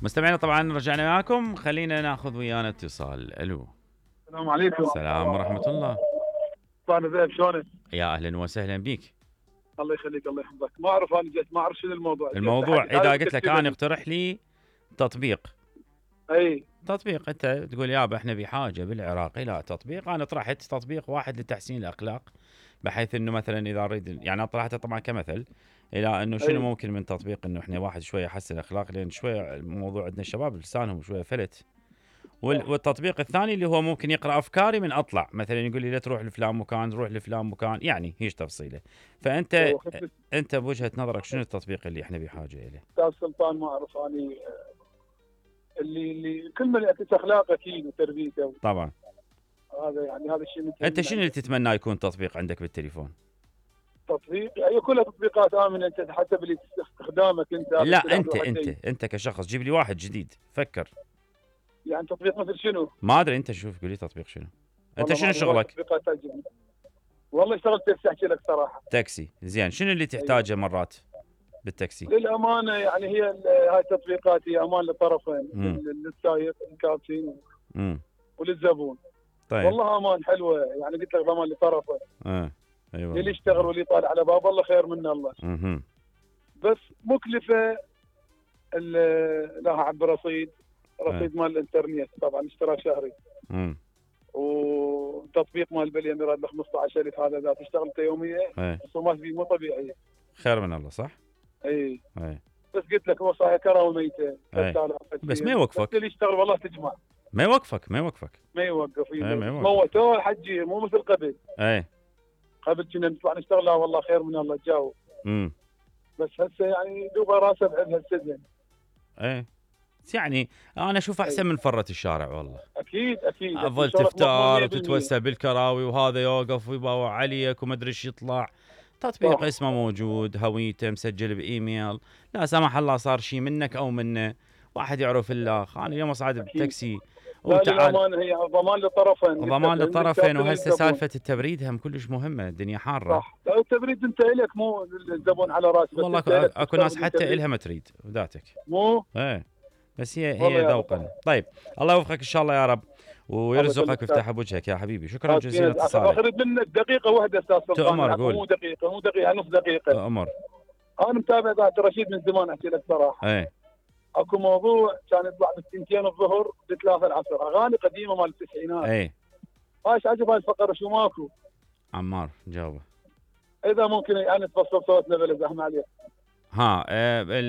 مستمعينا طبعا رجعنا معكم، خلينا ناخذ ويانا اتصال. الو. السلام عليكم. السلام ورحمة الله. طارق ذيب شلونك؟ يا اهلا وسهلا بيك. الله يخليك الله يحفظك. ما اعرف انا جيت ما اعرف شنو الموضوع. الموضوع اذا قلت لك انا اقترح لي تطبيق. اي تطبيق انت تقول يابا احنا بحاجه بالعراق الى تطبيق. انا طرحت تطبيق واحد لتحسين الاخلاق، بحيث انه مثلا اذا اريد، يعني انا طرحته طبعا كمثل الى انه شنو ممكن من تطبيق انه احنا واحد شويه يحسن الاخلاق، لان شويه الموضوع عندنا الشباب لسانهم شويه فلت. والتطبيق الثاني اللي هو ممكن يقرا افكاري من اطلع، مثلا يقول لي لا تروح لفلان مكان، روح لفلان مكان، يعني هيش تفصيله. فانت بوجهه نظرك شنو التطبيق اللي احنا بحاجه اليه؟ استاذ سلطان ما اعرف اني اللي كل من يعكس اخلاقه اكيد وتربيته. طبعا هذا يعني هذا الشيء. انت شنو اللي تتمنى يكون تطبيق عندك بالتليفون؟ تطبيق هي كلها تطبيقات امنه انت حسب اللي استخدامك انت. لا انت كشخص جيب لي واحد جديد، فكر. يعني تطبيق مثل شنو؟ ما ادري، انت شوف قول لي تطبيق شنو؟ انت شنو شغلك؟ والله اشتغلت تاكسي، احكي لك صراحه. تاكسي، زين. شنو اللي تحتاجه مرات بالتاكسي؟ للامانه يعني هي هاي التطبيقات هي امان للطرفين، للسائق الكابتن وللزبون. طيب والله امان حلوه، يعني قلت لك ضمان لطرفين. ايوه اللي يشتغل واللي يطالع على باب الله خير من الله. بس مكلفه لها عبر رصيد مال الانترنت، طبعا اشتراك شهري. وتطبيق مال البليه يراد له 15,000. هذا اذا تشتغل انت يوميه الرسومات فيه مو طبيعيه. خير من الله صح؟ اي بس قلت لك وصايا كراوي ميته. بس ما يوقفك. اللي يشتغل والله تجمع. ما يوقف. ما يوقف. موته حجي مو مثل قبل. قبل كنا نطلع نشتغل، لا والله خير من الله تجاوب. بس هسه يعني دوبه راسه بعدها السجن. يعني انا اشوف احسن من فرة الشارع والله. اكيد افضل تفتار وتتوسع بالكراوي وهذا يوقف ويباوع عليك وما ادري ايش يطلع. تطبيق اسمه موجود، هويته مسجل بايميل، لا سمح الله صار شيء منك او منه، واحد يعرف الاخ. انا اليوم اصعد بتاكسي وتعال هي ضمان للطرفين. ضمان للطرفين. وهسه سالفه التبريد هم كلش مهمه، الدنيا حاره. صح. لا التبريد انت الك مو الزبون على راسك. والله اكو ناس حتى الها ما تريد ذاتك مو بس هي ذوقا. طيب الله يوفقك ان شاء الله يا رب، ويرزقك ويفتح بوجهك يا حبيبي. شكرا جزيلا اتصالك. اريد منك دقيقه واحده استاذ سلطان. تؤمر قول. مو دقيقه نص دقيقه. تؤمر. انا متابع ذات رشيد من زمان، احكي لك صراحه. اكو موضوع كان يطلع بالثنتين الظهر بثلاثه العصر، اغاني قديمه مال التسعينات. ايش عجب هاي الفقره شو ماكو؟ عمار جاوبه. اذا ممكن يعني تفصل صوتنا بلا زحمه عليك.